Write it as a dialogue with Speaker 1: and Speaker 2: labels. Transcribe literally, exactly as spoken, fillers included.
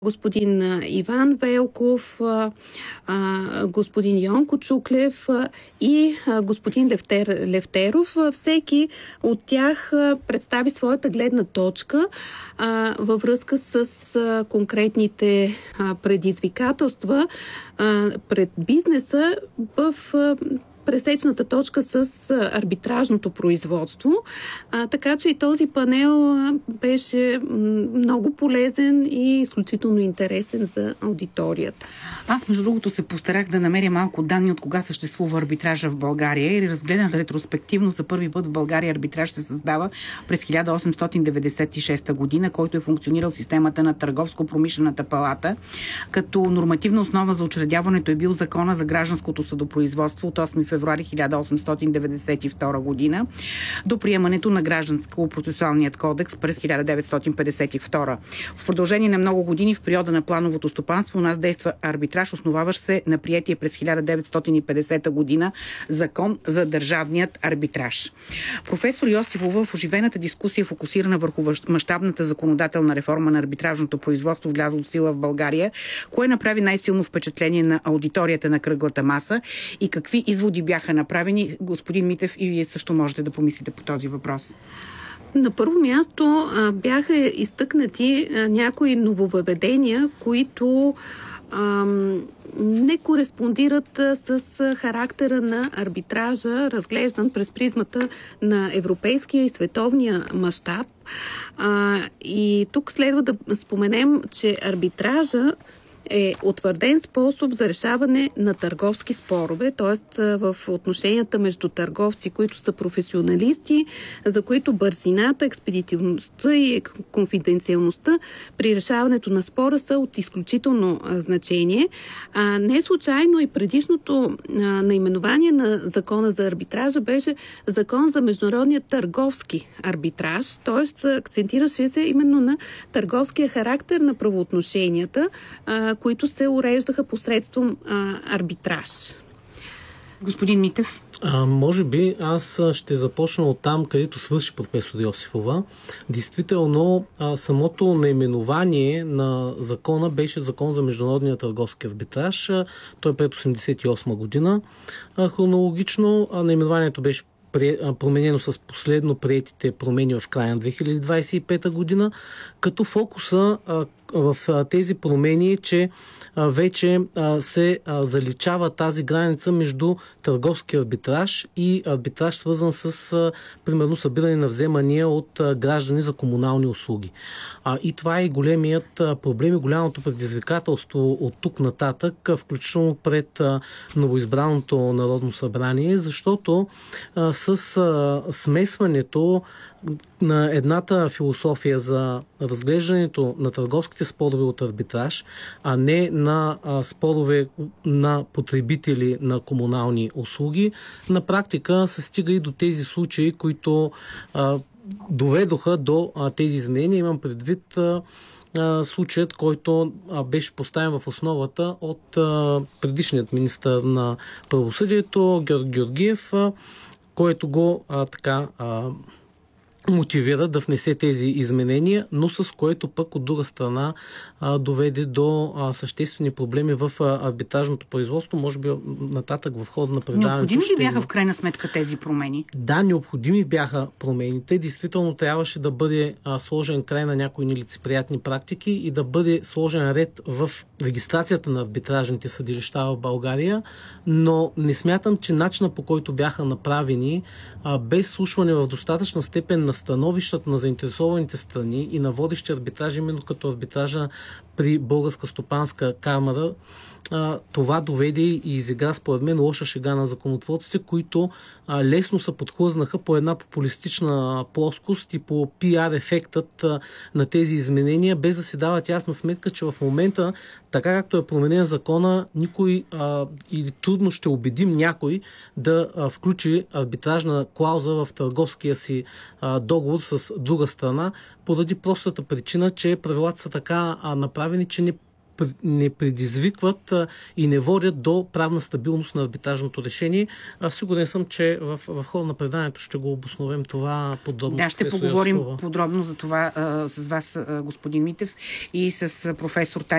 Speaker 1: господин Иван Велков, господин Йонко Чуклев и господин Левтер, Левтеров. Всеки от тях представи своята гледна точка във връзка с конкретните предизвикателства пред бизнеса в пресечната точка с арбитражното производство. А, така че и този панел беше много полезен и изключително интересен за аудиторията.
Speaker 2: Аз, между другото, се постарах да намеря малко данни от кога съществува арбитража в България и разгледах ретроспективно. За първи път в България арбитраж се създава през хиляда осемстотин деветдесет и шеста година, който е функционирал системата на Търговско-промишлената палата, като нормативна основа за учредяването е бил Закона за гражданското съдопроизводство от осми февруари хиляда осемстотин деветдесет и втора година до приемането на Гражданско-процесуалният кодекс през хиляда деветстотин петдесет и втора. В продължение на много години в периода на плановото стопанство у нас действа арбитраж, основаващ се на приетия през хиляда деветстотин и петдесета година Закон за държавният арбитраж. Професор Йосифова в оживената дискусия, фокусирана върху мащабната законодателна реформа на арбитражното производство, влязло в сила в България, кое направи най-силно впечатление на аудиторията на кръглата маса и какви изводи бяха направени? Господин Митев, и вие също можете да помислите по този въпрос.
Speaker 1: На първо място а, бяха изтъкнати а, някои нововъведения, които а, не кореспондират а, с характера на арбитража, разглеждан през призмата на европейския и световния мащаб. И тук следва да споменем, че арбитража е утвърден способ за решаване на търговски спорове, т.е. в отношенията между търговци, които са професионалисти, за които бързината, експедитивността и конфиденциалността при решаването на спора са от изключително значение. А не случайно и предишното наименование на Закона за арбитража беше Закон за международния търговски арбитраж, т.е. акцентираше се именно на търговския характер на правоотношенията, които се уреждаха посредством а, арбитраж.
Speaker 2: Господин Митев?
Speaker 3: А, може би аз ще започна от там, където свърши професор Йосифова. Действително, а, самото наименование на закона беше Закон за международния търговски арбитраж. А, той е пред осемдесет и осма година. А, хронологично а, наименованието беше променено с последно приетите промени в края на две хиляди двадесет и пета година, като фокуса а, в а, тези промени е, че а, вече а, се а, заличава тази граница между търговски арбитраж и арбитраж, свързан с а, примерно събиране на вземания от а, граждани за комунални услуги. А, и това е големият а, проблем и голямото предизвикателство от тук нататък, а, включително пред а, новоизбраното Народно събрание, защото а, с а, смесването на едната философия за разглеждането на търговските спорове от арбитраж, а не на а, спорове на потребители на комунални услуги, на практика се стига и до тези случаи, които а, доведоха до а, тези изменения. Имам предвид а, а, случаят, който а, беше поставен в основата от а, предишният министър на правосъдието Георг Георгиев, а, който го а, така а, мотивира да внесе тези изменения, но с което пък от друга страна а, доведе до а, съществени проблеми в а, арбитражното производство, може би нататък в хода на предаването.
Speaker 2: Необходими ли бяха в крайна сметка тези промени?
Speaker 3: Да, необходими бяха промените. Действително трябваше да бъде а, сложен край на някои нелицеприятни практики и да бъде сложен ред в регистрацията на арбитражните съдилища в България, но не смятам, че начинът, по който бяха направени, а, без слушване в достатъчна степен на становищата на заинтересованите страни и на водещи арбитражи, именно като арбитража при Българска стопанска камара, това доведе и изигра според мен лоша шега на законотворците, които а, лесно се подхлъзнаха по една популистична плоскост и по пиар ефектът а, на тези изменения, без да си дават ясна сметка, че в момента, така както е променен закона, никой а, или трудно ще убедим някой да а, включи арбитражна клауза в търговския си а, договор с друга страна, поради простата причина, че правилата са така а, направени, че не не предизвикват а, и не водят до правна стабилност на арбитражното решение. А, сигурен съм, че в, в хода на преданието ще го обосновем това подробно.
Speaker 2: Да, ще поговорим подробно за това а, с вас, а, господин Митев, и с професор Таня